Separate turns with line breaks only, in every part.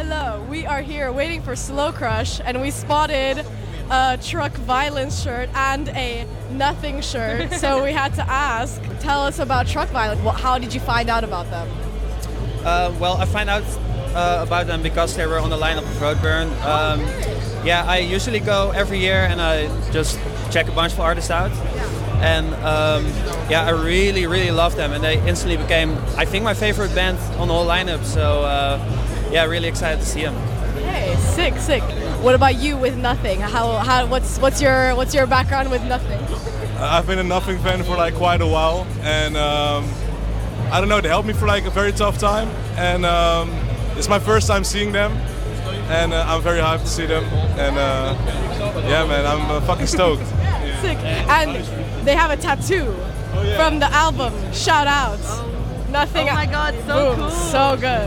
Hello, we are here waiting for Slow Crush, and we spotted a Truck Violence shirt and a Nothing shirt. So we had to ask, tell us about Truck Violence. How did you find out about them?
Well, I find out about them because they were on the lineup of Roadburn. Yeah, I usually go every year and I just check a bunch of artists out. And yeah, I really, really love them, and they instantly became, I think, my favorite band on the whole lineup. So yeah, really excited to see them.
Hey, sick, sick. What about you with Nothing? What's your background with Nothing?
I've been a Nothing fan for like quite a while, and I don't know, they helped me for like a very tough time, and it's my first time seeing them, and I'm very hyped to see them, and yeah, man, I'm fucking stoked.
Sick. And they have a tattoo from the album. Shout out. Nothing.
Oh my god, so
Boom.
cool.
So good.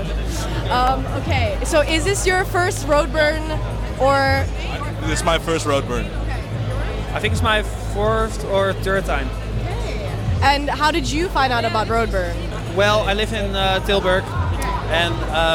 Okay, so is this your first Roadburn, or?
This is my first Roadburn.
I think it's my fourth or third time.
And how did you find out about Roadburn?
Well, I live in Tilburg, and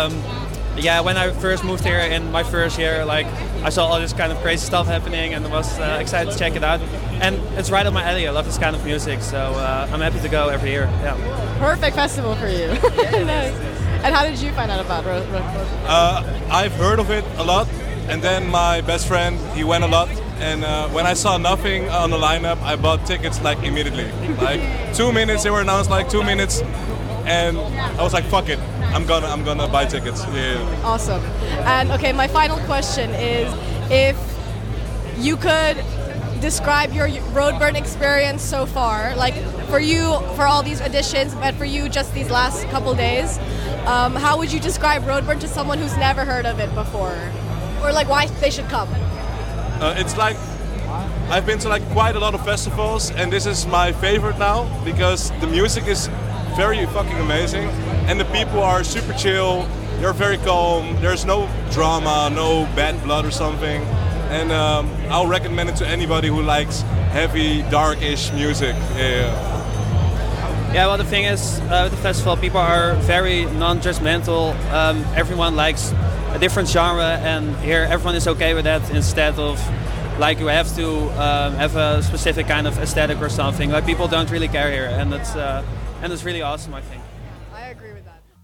yeah, when I first moved here in my first year, like I saw all this kind of crazy stuff happening, and was excited to check it out. And it's right up my alley. I love this kind of music, so I'm happy to go every year. Yeah.
Perfect festival for you. Nice. And how did you find out about Roadburn?
I've heard of it a lot, and then my best friend, he went a lot, and when I saw Nothing on the lineup, I bought tickets like immediately. Like 2 minutes, they were announced like 2 minutes, and I was like, fuck it, I'm gonna buy tickets. Yeah.
Awesome. And okay, my final question is, if you could describe your Roadburn experience so far, like for you, for all these editions, but for you just these last couple days, how would you describe Roadburn to someone who's never heard of it before? Or like why they should come?
It's like, I've been to like quite a lot of festivals, and this is my favorite now because the music is very fucking amazing, and the people are super chill, they're very calm, there's no drama, no bad blood or something, and I'll recommend it to anybody who likes heavy, darkish music.
Yeah, well, the thing is, with the festival, people are very non-judgmental. Everyone likes a different genre, and here everyone is okay with that, instead of like you have to have a specific kind of aesthetic or something. Like people don't really care here, and it's really awesome, I think.
I agree with that.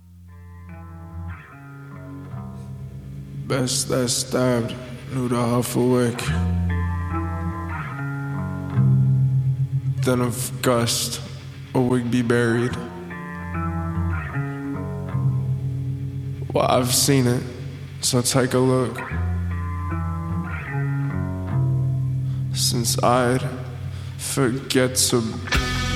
Best that stabbed knew the Hufflewick. Then of gust, a wig be buried. Well, I've seen it, so take a look. Since I'd forget to